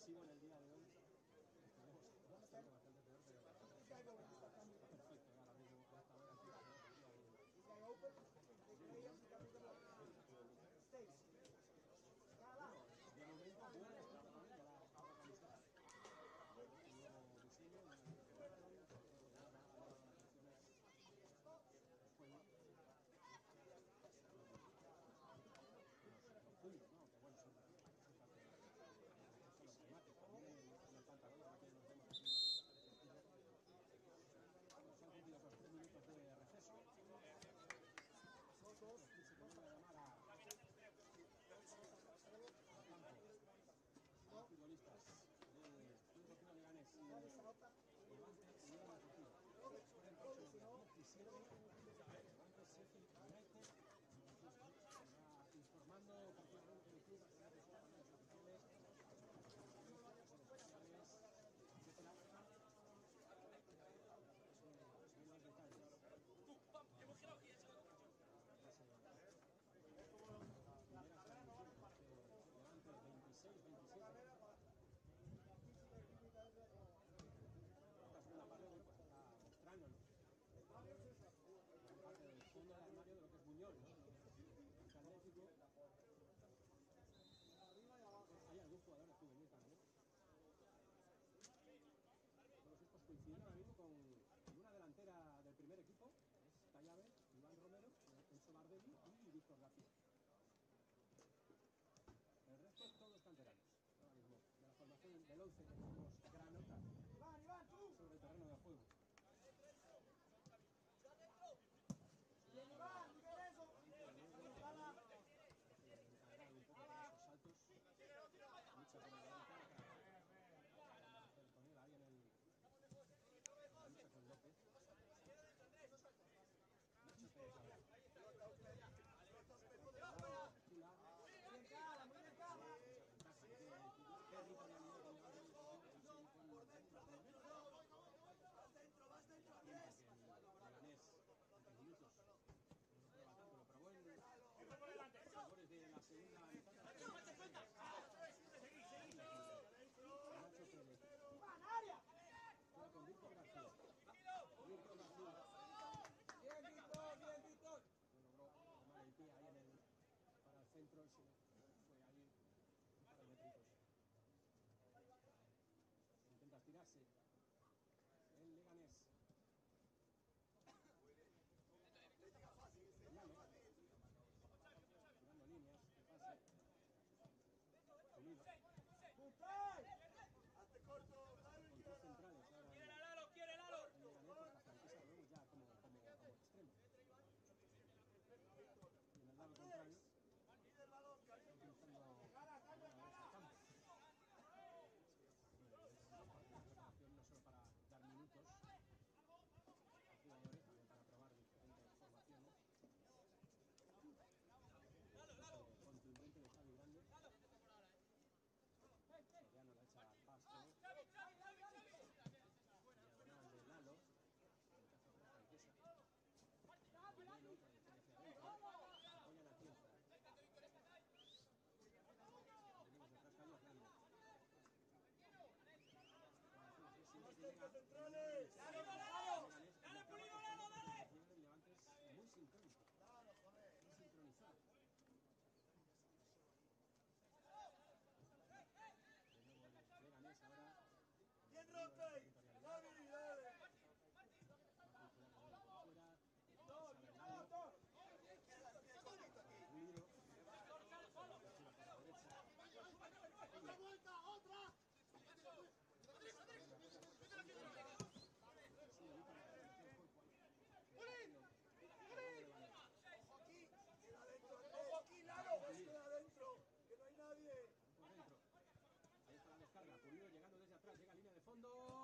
defensivo en el día de hoy. Bastante peor, pero perfecto, ahora mismo hasta ahora aquí. De momento buena estrategia de la camiseta. Nuevo diseño, profundo, ¿no? Que bueno, son los remates, también en el pantalón, aquí nos vemos aquí. Se han cumplido los 3 minutos de receso. Se vuelve a llamar a campo. Los futbolistas del Club Deportivo Leganés y Levante Unión Deportiva. Después del próximo día 17, Levante Sheffield United. Informando particularmente del club a través de sus canales oficiales, etcétera. Son los detalles. Levante 26-27. Esta segunda parte, bueno, pues está mostrándonos parte del fondo del armario de lo que es Buñol, ¿no? Atlético. Hay algún jugador juvenil también. Todos estos coinciden ahora mismo con una delantera del primer equipo, es Tallabe, Iván Romero, Enzo Bardelli y Víctor García. El resto todos canteranos. Ahora mismo, de la formación del 11 que tenemos granota sobre el terreno de juego. Bien, Iván, ¿qué es eso? Un poco para esos saltos. Mucha penalidad para poner ahí en el la lucha con López. Mucho peso. Muy bien, cara, muy bien, cara. Vas dentro, Andrés. Lo probó en los favores de la segunda mitad. ¡Iván, área! Con Víctor García. Bien, Víctor. Logró tomar el pie ahí para el centro y se fue ahí un par de metritos. Intenta estirarse el Leganés. Tirando líneas, que pase. Unido. ¡Hazte corto! Con dos centrales ahora. ¡Quiere Lalo! ¡Quiere Lalo! El Leganés, porque hasta aquí se lo vemos ya como extremo. Y en el lado contrario, utilizando campo. No solo para dar minutos a jugadores, también para probar diferentes formaciones. Contundente de Xavi Grande. Soriano la echa al pasto. Diagonal de Lalo. Bueno, apoyan a Tienza. Venimos detrás Carlos Grande. centrales! ¡Dale, Pulido, Lalo, dale! El Levante es muy sincrónico. Muy sincronizado. Leganés ahora. ¡Bien, Rote! ¡Javi, dale! Fuera. ¡Otra vuelta! ¡Otra! ¡Ojo aquí! ¡Queda adentro! ¡Ojo aquí, Lalo! ¡Queda adentro! ¡Que no hay nadie! Por dentro. Ahí está la descarga. Pulido llegando desde atrás. Llega a línea de fondo.